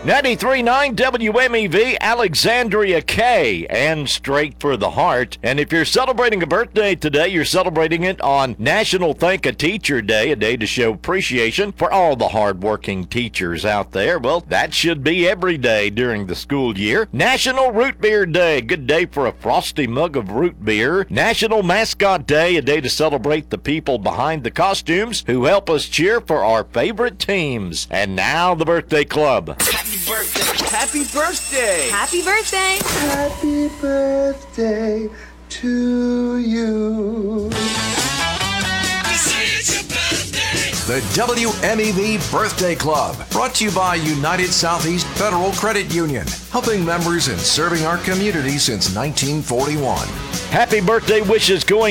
93.9 WMEV, Alexandria K, and Straight for the Heart. And if you're celebrating a birthday today, you're celebrating it on National Thank a Teacher Day, a day to show appreciation for all the hardworking teachers out there. Well, that should be every day during the school year. National Root Beer Day, good day for a frosty mug of root beer. National Mascot Day, a day to celebrate the people behind the costumes who help us cheer for our favorite teams. And now the Birthday Club. Happy birthday! Happy birthday! Happy birthday! Happy birthday to you. The WMEV Birthday Club, brought to you by United Southeast Federal Credit Union, helping members and serving our community since 1941. Happy birthday wishes going